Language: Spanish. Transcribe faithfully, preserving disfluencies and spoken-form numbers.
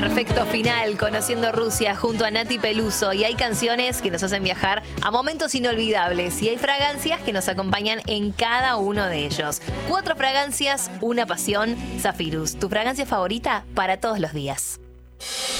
Perfecto final, conociendo Rusia junto a Nati Peluso. Y hay canciones que nos hacen viajar a momentos inolvidables. Y hay fragancias que nos acompañan en cada uno de ellos. Cuatro fragancias, una pasión. Zafirus, tu fragancia favorita para todos los días.